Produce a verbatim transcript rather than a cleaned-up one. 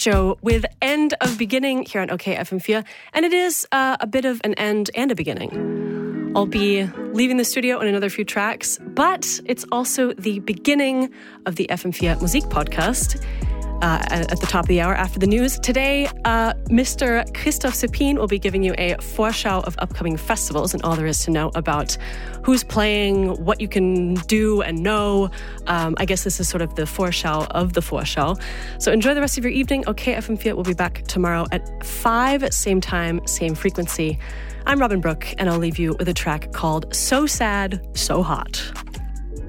Joe with End of Beginning here on OK F M four. And it is uh, a bit of an end and a beginning. I'll be leaving the studio in another few tracks, but it's also the beginning of the F M four Musik Podcast. Uh, at the top of the hour after the news. Today, uh, Mister Christoph Seppin will be giving you a Vorschau of upcoming festivals and all there is to know about who's playing, what you can do and know. Um, I guess this is sort of the Vorschau of the Vorschau. So enjoy the rest of your evening. OK F M four will be back tomorrow at five, same time, same frequency. I'm Robin Brooke, and I'll leave you with a track called So Sad, So Hot.